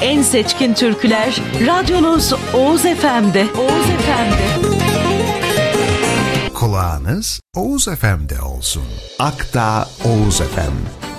en seçkin türküler radyonuz Oğuz FM'de. Oğuz FM'de. Kulağınız Oğuz FM'de olsun. Akdağ Oğuz FM.